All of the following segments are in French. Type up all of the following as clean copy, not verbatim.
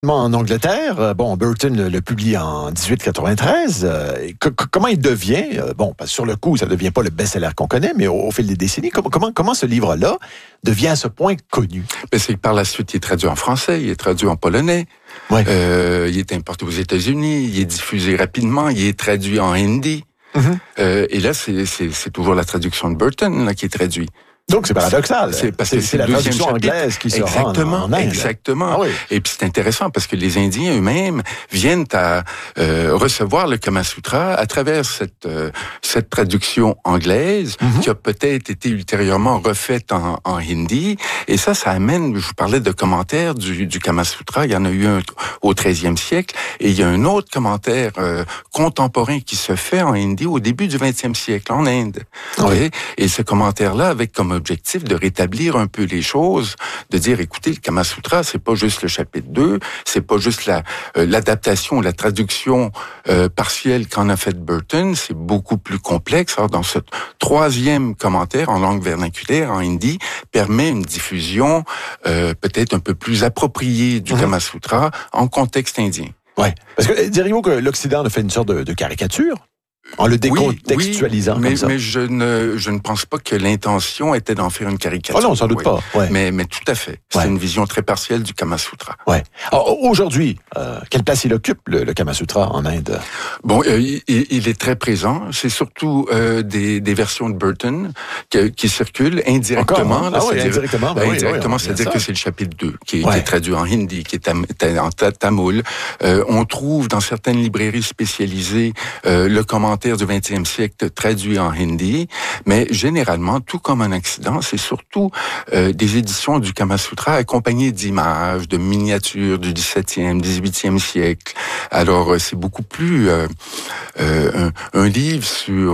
En Angleterre, Burton le publie en 1893. Comment il devient, parce que sur le coup, ça ne devient pas le best-seller qu'on connaît, mais au fil des décennies, comment ce livre-là devient à ce point connu? C'est que par la suite, il est traduit en français, il est traduit en polonais, ouais. Il est importé aux États-Unis, il est diffusé rapidement, il est traduit en hindi. Mm-hmm. Et là, c'est toujours la traduction de Burton là, qui est traduite. Donc, c'est paradoxal. C'est parce que c'est la traduction anglaise qui se rend en Inde. Exactement. Ah oui. Et puis, c'est intéressant parce que les Indiens eux-mêmes viennent à recevoir le Kama Sutra à travers cette traduction anglaise qui a peut-être été ultérieurement refaite en hindi. Et ça amène, je vous parlais de commentaires du Kama Sutra. Il y en a eu un au 13e siècle. Et il y a un autre commentaire contemporain qui se fait en hindi au début du 20e siècle, en Inde. Oui. Et ce commentaire-là, avec comme objectif de rétablir un peu les choses, de dire, écoutez, le Kama Sutra, c'est pas juste le chapitre 2, c'est pas juste l'adaptation, la traduction partielle qu'en a fait Burton, c'est beaucoup plus complexe. Alors, dans ce troisième commentaire en langue vernaculaire, en hindi, permet une diffusion peut-être un peu plus appropriée du Kama Sutra en contexte indien. Ouais. Parce que diriez-vous que l'Occident a fait une sorte de caricature? En le décontextualisant comme ça. Mais je ne pense pas que l'intention était d'en faire une caricature. Oh non, sans doute pas. Ouais. Mais tout à fait. C'est une vision très partielle du Kama Sutra. Ouais. Alors, aujourd'hui, quelle place il occupe, le Kama Sutra en Inde? Il est très présent. C'est surtout des versions de Burton qui circulent indirectement. Indirectement. Indirectement, c'est-à-dire que c'est le chapitre 2 qui est traduit en hindi, qui est en tamoul. On trouve dans certaines librairies spécialisées le commentaire du 20e siècle traduit en hindi, mais généralement, tout comme en Occident, c'est surtout des éditions du Kama Sutra accompagnées d'images, de miniatures du 17e, 18e siècle. Alors, c'est beaucoup plus un livre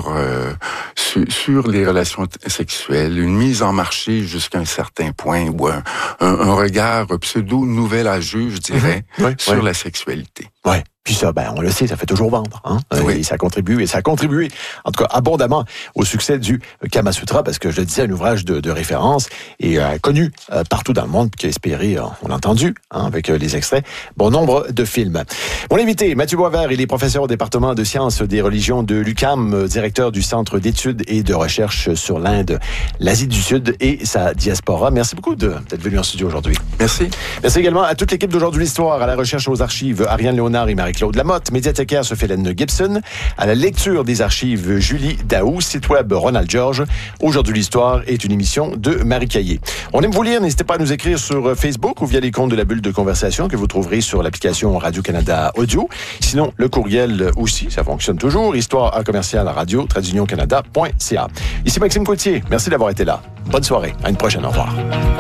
sur les relations sexuelles, une mise en marché jusqu'à un certain point, ou un regard pseudo-nouvel-âgeux, je dirais, sur la sexualité. Ouais. Puis ça, on le sait, ça fait toujours vendre. Et ça a contribué, en tout cas, abondamment au succès du Kama Sutra, parce que je le disais, un ouvrage de référence et connu partout dans le monde, qui a inspiré, on l'a entendu, avec les extraits, bon nombre de films. Mon invité, Mathieu Boisvert, il est professeur au département de sciences des religions de l'UQAM, directeur du Centre d'études et de recherche sur l'Inde, l'Asie du Sud et sa diaspora. Merci beaucoup d'être venu en studio aujourd'hui. Merci. Merci également à toute l'équipe d'Aujourd'hui l'Histoire, à la recherche aux archives, Ariane Léonard et Marie-Claude Lamotte, médiathécaire Sophie-Hélène Gibson, à la lecture des archives Julie Daou, site web Ronald George. Aujourd'hui l'Histoire est une émission de Marie Caillé. On aime vous lire, n'hésitez pas à nous écrire sur Facebook ou via les comptes de la bulle de conversation que vous trouverez sur l'application Radio-Canada Audio. Sinon, le courriel aussi, ça fonctionne toujours, histoire@radio-canada.ca. Ici Maxime Coutier, merci d'avoir été là. Bonne soirée, à une prochaine, au revoir.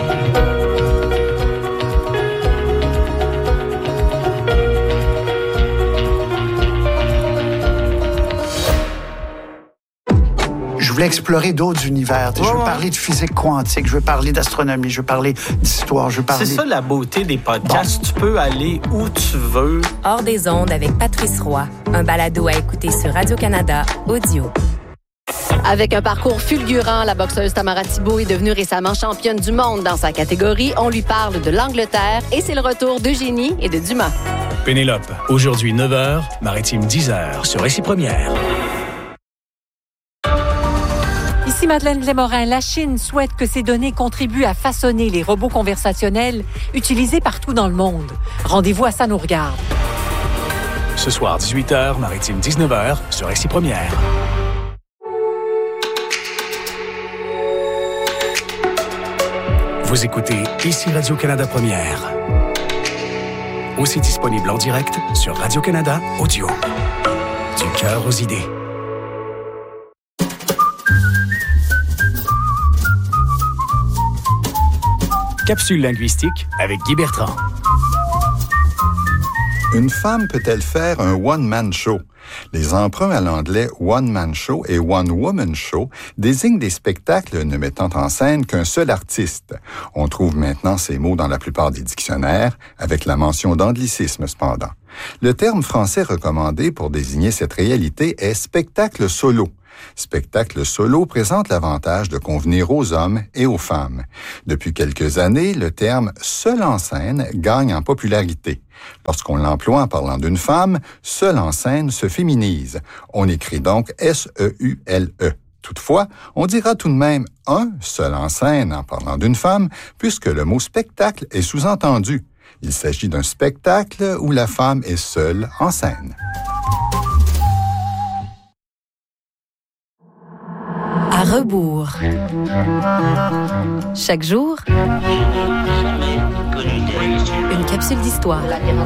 Je voulais explorer d'autres univers. Je veux parler de physique quantique, je veux parler d'astronomie, je veux parler d'histoire, je veux parler... C'est ça la beauté des podcasts. Tu peux aller où tu veux. Hors des ondes avec Patrice Roy. Un balado à écouter sur Radio-Canada Audio. Avec un parcours fulgurant, la boxeuse Tamara Thibault est devenue récemment championne du monde dans sa catégorie. On lui parle de l'Angleterre et c'est le retour d'Eugénie et de Dumas. Pénélope, aujourd'hui 9h, Maritime 10h sur Récit Première. Ici Madeleine Lémorin, la Chine souhaite que ces données contribuent à façonner les robots conversationnels utilisés partout dans le monde. Rendez-vous à Ça nous regarde. Ce soir, 18h, Maritime 19h sur Récit Première. Vous écoutez Ici Radio-Canada Première. Aussi disponible en direct sur Radio-Canada Audio. Du cœur aux idées. Capsule linguistique avec Guy Bertrand. Une femme peut-elle faire un one-man show? Les emprunts à l'anglais one-man show et one-woman show désignent des spectacles ne mettant en scène qu'un seul artiste. On trouve maintenant ces mots dans la plupart des dictionnaires, avec la mention d'anglicisme cependant. Le terme français recommandé pour désigner cette réalité est spectacle solo. Spectacle solo présente l'avantage de convenir aux hommes et aux femmes. Depuis quelques années, le terme « seul en scène » gagne en popularité. Lorsqu'on l'emploie en parlant d'une femme, « seul en scène » se féminise. On écrit donc S-E-U-L-E. Toutefois, on dira tout de même « un seul en scène » en parlant d'une femme, puisque le mot « spectacle » est sous-entendu. Il s'agit d'un spectacle où la femme est seule en scène. À rebours. Chaque jour, une capsule d'histoire.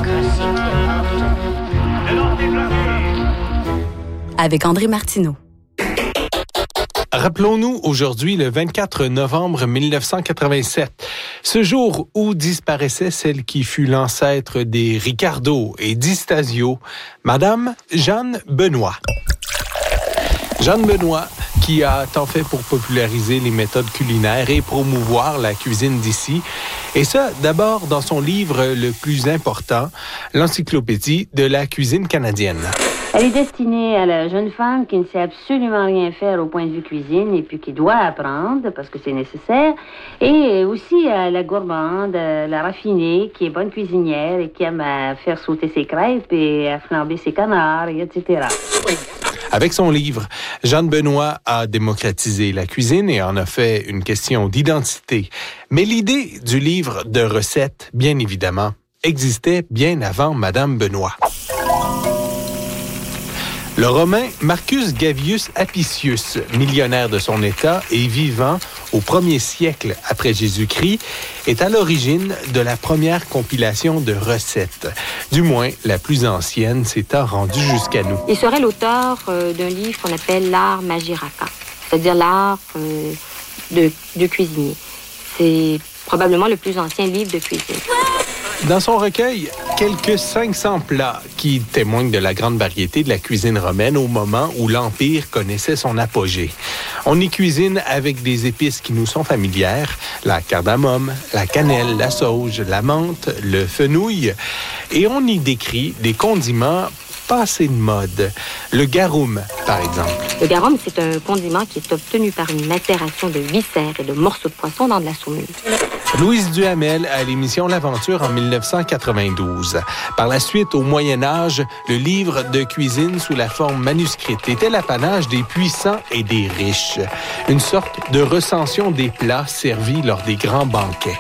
Avec André Martineau. Rappelons-nous aujourd'hui le 24 novembre 1987, ce jour où disparaissait celle qui fut l'ancêtre des Ricardo et d'Istasio, Madame Jeanne Benoît. Jeanne Benoît, qui a tant fait pour populariser les méthodes culinaires et promouvoir la cuisine d'ici, et ça d'abord dans son livre le plus important, l'Encyclopédie de la cuisine canadienne. Elle est destinée à la jeune femme qui ne sait absolument rien faire au point de vue cuisine et puis qui doit apprendre parce que c'est nécessaire. Et aussi à la gourmande, la raffinée qui est bonne cuisinière et qui aime à faire sauter ses crêpes et à flamber ses canards, etc. Avec son livre, Jeanne Benoît a démocratisé la cuisine et en a fait une question d'identité. Mais l'idée du livre de recettes, bien évidemment, existait bien avant Madame Benoît. Le Romain Marcus Gavius Apicius, millionnaire de son état et vivant au 1er siècle après Jésus-Christ, est à l'origine de la première compilation de recettes. Du moins, la plus ancienne s'étant rendue jusqu'à nous. Il serait l'auteur d'un livre qu'on appelle l'art magiraca, c'est-à-dire l'art de cuisinier. C'est probablement le plus ancien livre de cuisine. Dans son recueil, quelques 500 plats qui témoignent de la grande variété de la cuisine romaine au moment où l'Empire connaissait son apogée. On y cuisine avec des épices qui nous sont familières, la cardamome, la cannelle, la sauge, la menthe, le fenouil, et on y décrit des condiments passés de mode. Le garum, par exemple. Le garum, c'est un condiment qui est obtenu par une macération de viscères et de morceaux de poisson dans de la saumure. Louise Duhamel à l'émission L'Aventure en 1992. Par la suite, au Moyen Âge, le livre de cuisine sous la forme manuscrite était l'apanage des puissants et des riches. Une sorte de recension des plats servis lors des grands banquets.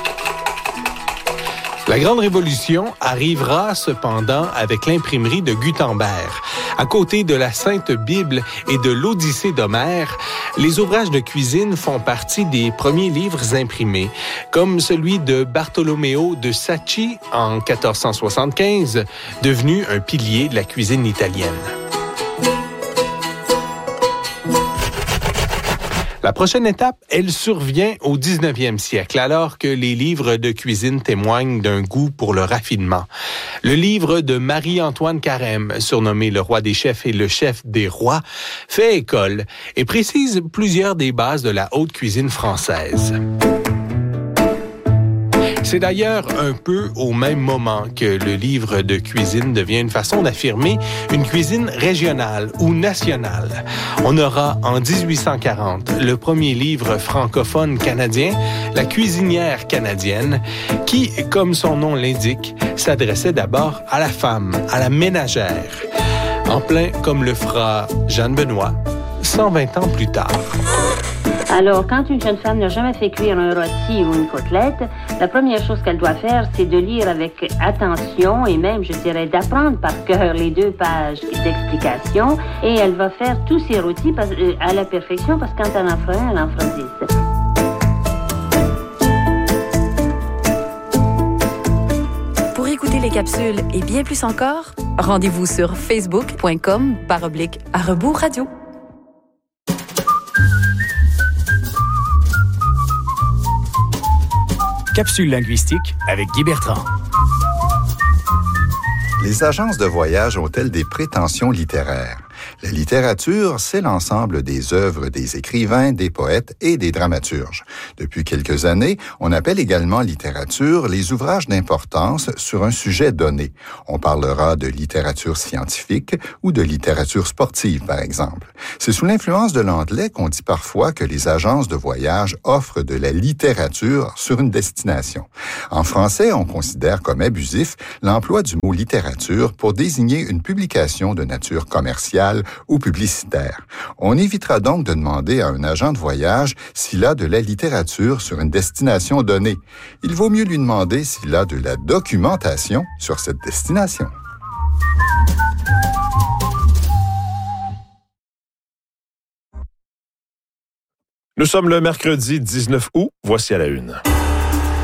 La Grande Révolution arrivera cependant avec l'imprimerie de Gutenberg. À côté de la Sainte Bible et de l'Odyssée d'Homère, les ouvrages de cuisine font partie des premiers livres imprimés, comme celui de Bartolomeo de Sacchi en 1475, devenu un pilier de la cuisine italienne. La prochaine étape, elle survient au 19e siècle, alors que les livres de cuisine témoignent d'un goût pour le raffinement. Le livre de Marie-Antoine Carême, surnommé le roi des chefs et le chef des rois, fait école et précise plusieurs des bases de la haute cuisine française. C'est d'ailleurs un peu au même moment que le livre de cuisine devient une façon d'affirmer une cuisine régionale ou nationale. On aura en 1840 le premier livre francophone canadien, La cuisinière canadienne, qui, comme son nom l'indique, s'adressait d'abord à la femme, à la ménagère. En plein comme le fera Jeanne Benoît, 120 ans plus tard. Alors, quand une jeune femme n'a jamais fait cuire un rôti ou une côtelette, la première chose qu'elle doit faire, c'est de lire avec attention et même, je dirais, d'apprendre par cœur les 2 pages d'explication. Et elle va faire tous ses rôtis à la perfection parce que quand elle en fera un, elle en fera 10. Pour écouter les capsules et bien plus encore, rendez-vous sur facebook.com/@rebours-radio. Capsule linguistique avec Guy Bertrand. Les agences de voyage ont-elles des prétentions littéraires? La littérature, c'est l'ensemble des œuvres des écrivains, des poètes et des dramaturges. Depuis quelques années, on appelle également littérature les ouvrages d'importance sur un sujet donné. On parlera de littérature scientifique ou de littérature sportive, par exemple. C'est sous l'influence de l'anglais qu'on dit parfois que les agences de voyage offrent de la littérature sur une destination. En français, on considère comme abusif l'emploi du mot littérature pour désigner une publication de nature commerciale ou publicitaire. On évitera donc de demander à un agent de voyage s'il a de la littérature sur une destination donnée. Il vaut mieux lui demander s'il a de la documentation sur cette destination. Nous sommes le mercredi 19 août. Voici à la une.